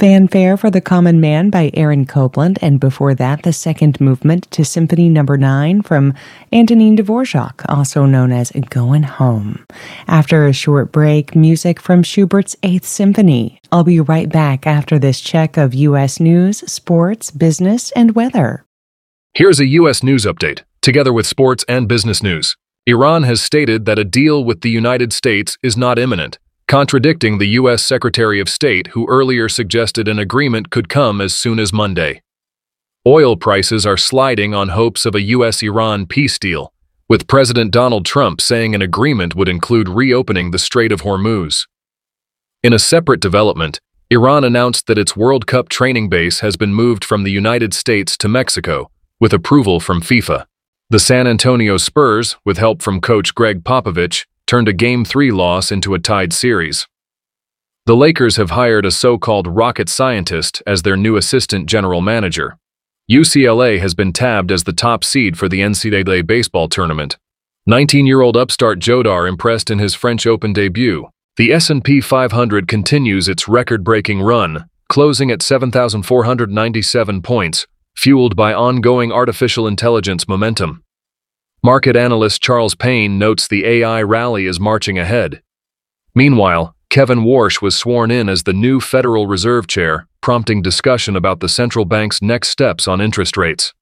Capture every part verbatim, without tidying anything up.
Fanfare for the Common Man by Aaron Copland, and before that, the second movement to Symphony Number nine from Antonin Dvorak, also known as Goin' Home. After a short break, music from Schubert's Eighth Symphony. I'll be right back after this check of U S news, sports, business, and weather. Here's a U S news update, together with sports and business news. Iran has stated that a deal with the United States is not imminent, contradicting the U S Secretary of State, who earlier suggested an agreement could come as soon as Monday. Oil prices are sliding on hopes of a U S Iran peace deal, with President Donald Trump saying an agreement would include reopening the Strait of Hormuz. In a separate development, Iran announced that its World Cup training base has been moved from the United States to Mexico, with approval from FIFA. The San Antonio Spurs, with help from coach Greg Popovich, turned a Game three loss into a tied series. The Lakers have hired a so-called rocket scientist as their new assistant general manager. U C L A has been tabbed as the top seed for the N C double A baseball tournament. nineteen-year-old upstart Jodar impressed in his French Open debut. The S and P five hundred continues its record-breaking run, closing at seven thousand four hundred ninety-seven points, fueled by ongoing artificial intelligence momentum. Market analyst Charles Payne notes the A I rally is marching ahead. Meanwhile, Kevin Warsh was sworn in as the new Federal Reserve Chair, prompting discussion about the central bank's next steps on interest rates.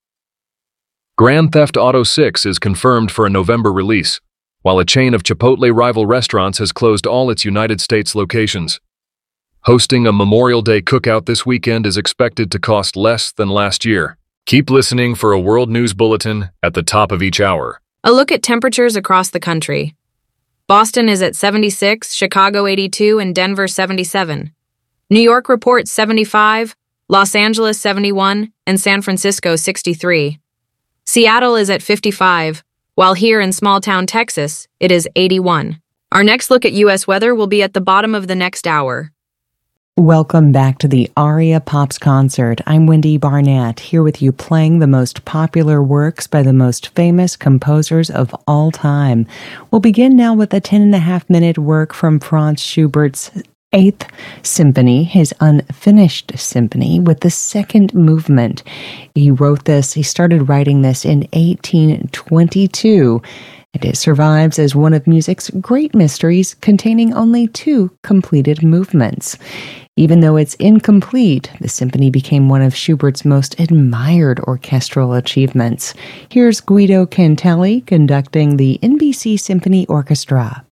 Grand Theft Auto six is confirmed for a November release, while a chain of Chipotle rival restaurants has closed all its United States locations. Hosting a Memorial Day cookout this weekend is expected to cost less than last year. Keep listening for a World News Bulletin at the top of each hour. A look at temperatures across the country. Boston is at seventy-six, Chicago eighty-two, and Denver seventy-seven. New York reports seventy-five, Los Angeles seventy-one, and San Francisco sixty-three. Seattle is at fifty-five, while here in small-town Texas, it is eighty-one. Our next look at U S weather will be at the bottom of the next hour. Welcome back to the Aria Pops Concert. I'm Wendy Barnett, here with you playing the most popular works by the most famous composers of all time. We'll begin now with a ten and a half minute work from Franz Schubert's Eighth Symphony, his unfinished symphony, with the second movement. He wrote this, he started writing this in eighteen twenty-two. And it survives as one of music's great mysteries, containing only two completed movements. Even though it's incomplete, the symphony became one of Schubert's most admired orchestral achievements. Here's Guido Cantelli conducting the N B C Symphony Orchestra.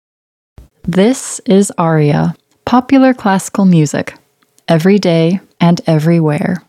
This is Aria, popular classical music, every day and everywhere.